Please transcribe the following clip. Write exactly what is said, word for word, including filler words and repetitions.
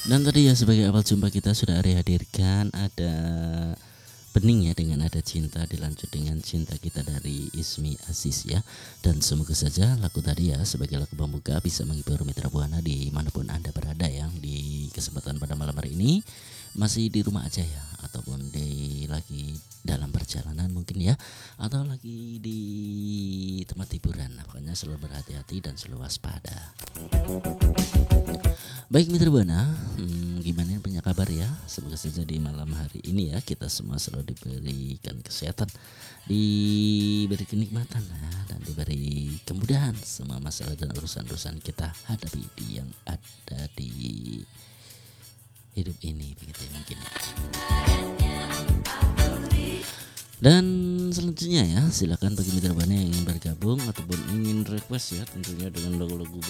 Dan tadi ya sebagai awal jumpa kita sudah Ari hadirkan ada Bening ya dengan ada cinta dilanjut dengan cinta kita dari Ismi Aziz ya. Dan semoga saja lagu tadi ya sebagai lagu pembuka bisa menghibur mitra Buana dimanapun anda berada yang di kesempatan pada malam hari ini masih di rumah aja ya ataupun di lagi dalam perjalanan mungkin ya atau lagi di tempat hiburan. Pokoknya selalu berhati-hati dan selalu waspada. Baik mitra Buana, hmm, gimana punya kabar ya? Semoga saja di malam hari ini ya kita semua selalu diberikan kesehatan, diberi kenikmatan ya, dan diberi kemudahan semua masalah dan urusan-urusan kita hadapi di yang ada di hidup ini begitu ya mungkin. Dan selanjutnya ya silakan bagi mitra Buana yang ingin bergabung ataupun ingin request ya tentunya dengan lagu-lagu